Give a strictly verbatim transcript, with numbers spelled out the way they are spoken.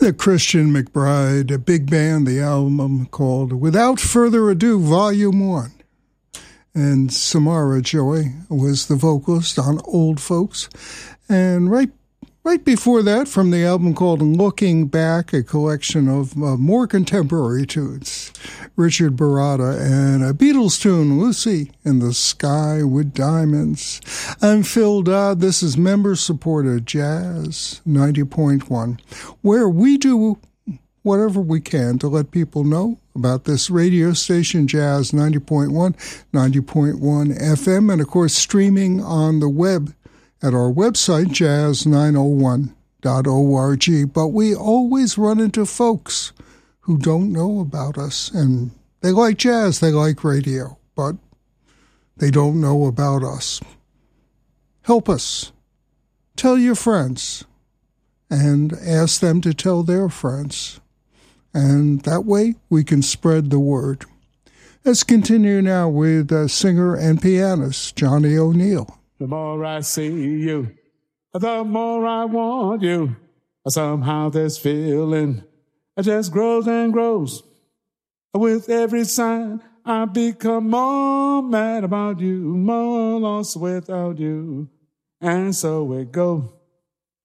The Christian McBride, a big band, the album called Without Further Ado, Volume one. And Samara Joy was the vocalist on Old Folks. And right right before that, from the album called Looking Back, a collection of uh, more contemporary tunes, Richard Baratta and a Beatles tune, Lucy in the Sky with Diamonds. I'm Phil Dodd. This is member-supported Jazz ninety point one, where we do whatever we can to let people know about this radio station, Jazz ninety point one, ninety point one F M, and of course streaming on the web at our website, jazz nine oh one dot org. But we always run into folks who don't know about us, and they like jazz, they like radio, but they don't know about us. Help us. Tell your friends, and ask them to tell their friends. And that way we can spread the word. Let's continue now with uh, singer and pianist Johnny O'Neill. The more I see you, the more I want you. Somehow this feeling just grows and grows. With every sign, I become more mad about you, more lost without you. And so it goes.